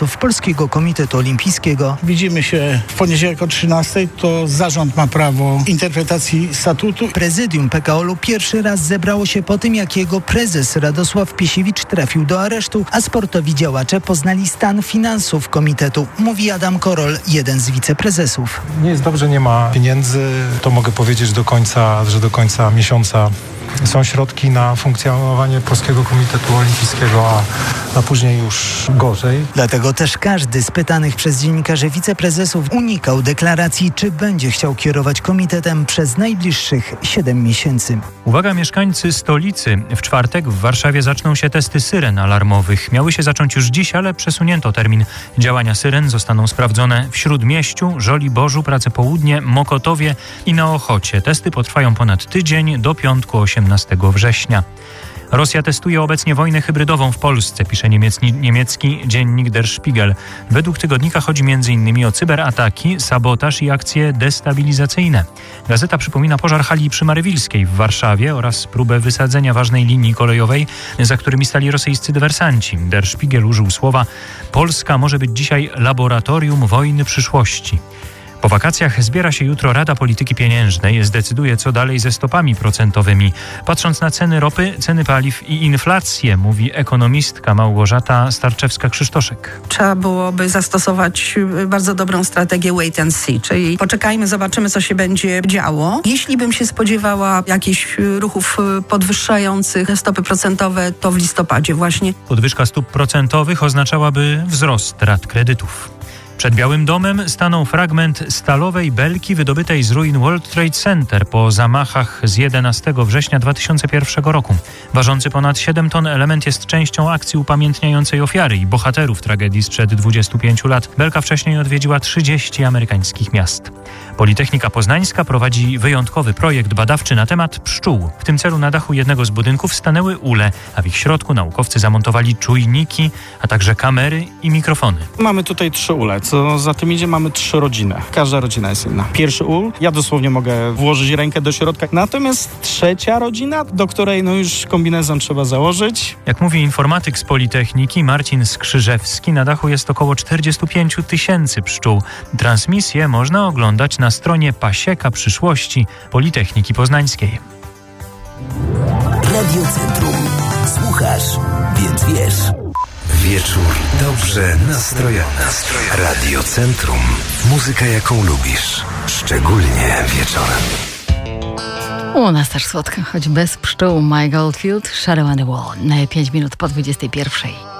prezesów Polskiego Komitetu Olimpijskiego. Widzimy się w poniedziałek o 13:00, to zarząd ma prawo interpretacji statutu. Prezydium PKOL-u pierwszy raz zebrało się po tym, jak jego prezes Radosław Piesiewicz trafił do aresztu, a sportowi działacze poznali stan finansów komitetu, mówi Adam Korol, jeden z wiceprezesów. Nie jest dobrze, nie ma pieniędzy, to mogę powiedzieć że do końca miesiąca są środki na funkcjonowanie Polskiego Komitetu Olimpijskiego, a później już gorzej. Dlatego też każdy z pytanych przez dziennikarzy wiceprezesów unikał deklaracji, czy będzie chciał kierować komitetem przez najbliższych 7 miesięcy. Uwaga, mieszkańcy stolicy. W czwartek w Warszawie zaczną się testy syren alarmowych. Miały się zacząć już dziś, ale przesunięto termin działania syren. Zostaną sprawdzone w Śródmieściu, Żoliborzu, Pracepołudnie, Mokotowie i na Ochocie. Testy potrwają ponad tydzień do piątku 18 września. Rosja testuje obecnie wojnę hybrydową w Polsce, pisze niemiecki dziennik Der Spiegel. Według tygodnika chodzi m.in. o cyberataki, sabotaż i akcje destabilizacyjne. Gazeta przypomina pożar hali przy Marywilskiej w Warszawie oraz próbę wysadzenia ważnej linii kolejowej, za którymi stali rosyjscy dywersanci. Der Spiegel użył słowa: Polska może być dzisiaj laboratorium wojny przyszłości. Po wakacjach zbiera się jutro Rada Polityki Pieniężnej. Zdecyduje, co dalej ze stopami procentowymi. Patrząc na ceny ropy, ceny paliw i inflację, mówi ekonomistka Małgorzata Starczewska-Krzysztoszek. Trzeba byłoby zastosować bardzo dobrą strategię wait and see, czyli poczekajmy, zobaczymy, co się będzie działo. Jeśli bym się spodziewała jakichś ruchów podwyższających stopy procentowe, to w listopadzie właśnie. Podwyżka stóp procentowych oznaczałaby wzrost rat kredytów. Przed Białym Domem stanął fragment stalowej belki wydobytej z ruin World Trade Center po zamachach z 11 września 2001 roku. Ważący ponad 7 ton element jest częścią akcji upamiętniającej ofiary i bohaterów tragedii sprzed 25 lat. Belka wcześniej odwiedziła 30 amerykańskich miast. Politechnika Poznańska prowadzi wyjątkowy projekt badawczy na temat pszczół. W tym celu na dachu jednego z budynków stanęły ule, a w ich środku naukowcy zamontowali czujniki, a także kamery i mikrofony. Mamy tutaj 3 ule. Co za tym idzie, mamy 3 rodziny. Każda rodzina jest inna. Pierwszy ul, ja dosłownie mogę włożyć rękę do środka. Natomiast trzecia rodzina, do której już kombinezon trzeba założyć. Jak mówi informatyk z Politechniki Marcin Skrzyżewski, na dachu jest około 45 000 pszczół. Transmisję można oglądać na stronie Pasieka Przyszłości Politechniki Poznańskiej. Radio Centrum. Słuchasz, więc wiesz. Wieczór dobrze nastrojony. Radio Centrum. Muzyka, jaką lubisz. Szczególnie wieczorem. U nas też słodka, choć bez pszczół. Mike Oldfield, Shadow on the Wall. 5 minut po 21.